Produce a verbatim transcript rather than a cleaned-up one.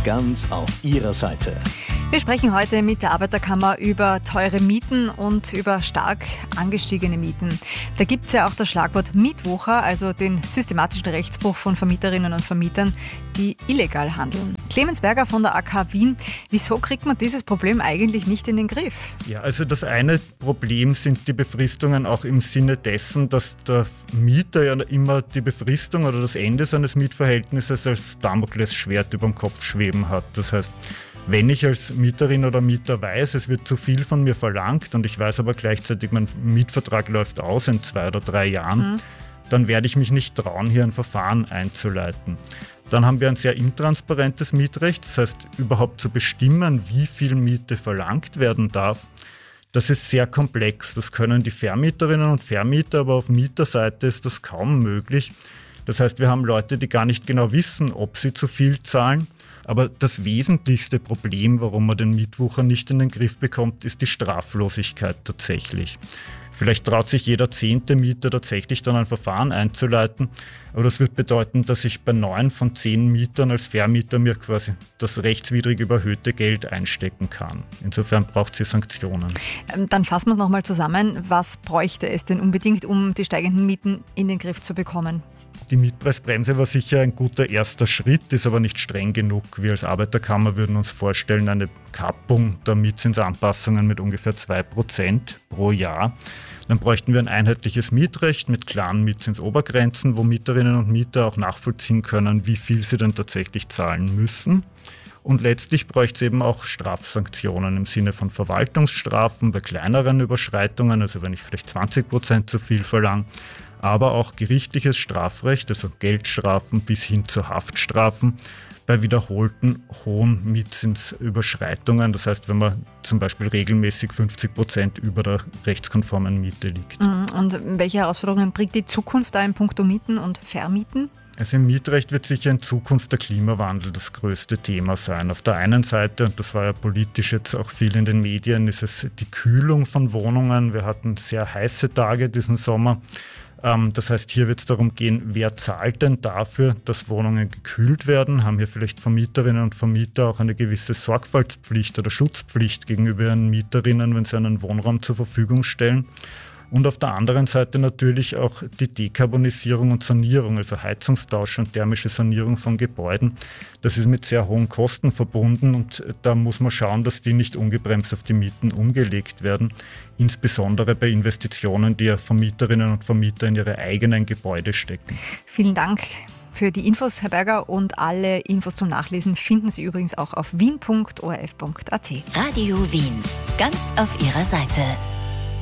ganz auf ihrer Seite. Wir sprechen heute mit der Arbeiterkammer über teure Mieten und über stark angestiegene Mieten. Da gibt es ja auch das Schlagwort Mietwucher, also den systematischen Rechtsbruch von Vermieterinnen und Vermietern, die illegal handeln. Clemens Berger von der A K Wien, wieso kriegt man dieses Problem eigentlich nicht in den Griff? Ja, also das eine Problem sind die Befristungen auch im Sinne dessen, dass der Mieter ja immer die Befristung oder das Ende seines Mietverhältnisses als Damoklesschwert über dem Kopf schweben hat. Das heißt, wenn ich als Mieterin oder Mieter weiß, es wird zu viel von mir verlangt und ich weiß aber gleichzeitig, mein Mietvertrag läuft aus in zwei oder drei Jahren, mhm. dann werde ich mich nicht trauen, hier ein Verfahren einzuleiten. Dann haben wir ein sehr intransparentes Mietrecht, das heißt, überhaupt zu bestimmen, wie viel Miete verlangt werden darf, das ist sehr komplex. Das können die Vermieterinnen und Vermieter, aber auf Mieterseite ist das kaum möglich. Das heißt, wir haben Leute, die gar nicht genau wissen, ob sie zu viel zahlen. Aber das wesentlichste Problem, warum man den Mietwucher nicht in den Griff bekommt, ist die Straflosigkeit tatsächlich. Vielleicht traut sich jeder zehnte Mieter tatsächlich dann ein Verfahren einzuleiten, aber das wird bedeuten, dass ich bei neun von zehn Mietern als Vermieter mir quasi das rechtswidrig überhöhte Geld einstecken kann. Insofern braucht es hier Sanktionen. Dann fassen wir es nochmal zusammen. Was bräuchte es denn unbedingt, um die steigenden Mieten in den Griff zu bekommen? Die Mietpreisbremse war sicher ein guter erster Schritt, ist aber nicht streng genug. Wir als Arbeiterkammer würden uns vorstellen, eine Kappung der Mietzinsanpassungen mit ungefähr zwei Prozent pro Jahr. Dann bräuchten wir ein einheitliches Mietrecht mit klaren Mietzinsobergrenzen, wo Mieterinnen und Mieter auch nachvollziehen können, wie viel sie denn tatsächlich zahlen müssen. Und letztlich bräuchte es eben auch Strafsanktionen im Sinne von Verwaltungsstrafen bei kleineren Überschreitungen, also wenn ich vielleicht zwanzig Prozent zu viel verlange, aber auch gerichtliches Strafrecht, also Geldstrafen bis hin zu Haftstrafen bei wiederholten hohen Mietzinsüberschreitungen. Das heißt, wenn man zum Beispiel regelmäßig fünfzig Prozent über der rechtskonformen Miete liegt. Und welche Herausforderungen bringt die Zukunft da in puncto Mieten und Vermieten? Also im Mietrecht wird sicher in Zukunft der Klimawandel das größte Thema sein. Auf der einen Seite, und das war ja politisch jetzt auch viel in den Medien, ist es die Kühlung von Wohnungen. Wir hatten sehr heiße Tage diesen Sommer. Das heißt, hier wird es darum gehen, wer zahlt denn dafür, dass Wohnungen gekühlt werden? Haben hier vielleicht Vermieterinnen und Vermieter auch eine gewisse Sorgfaltspflicht oder Schutzpflicht gegenüber ihren Mieterinnen, wenn sie einen Wohnraum zur Verfügung stellen? Und auf der anderen Seite natürlich auch die Dekarbonisierung und Sanierung, also Heizungstausch und thermische Sanierung von Gebäuden. Das ist mit sehr hohen Kosten verbunden und da muss man schauen, dass die nicht ungebremst auf die Mieten umgelegt werden, insbesondere bei Investitionen, die ja Vermieterinnen und Vermieter in ihre eigenen Gebäude stecken. Vielen Dank für die Infos, Herr Berger, und alle Infos zum Nachlesen finden Sie übrigens auch auf wien punkt o r f punkt a t. Radio Wien, ganz auf Ihrer Seite.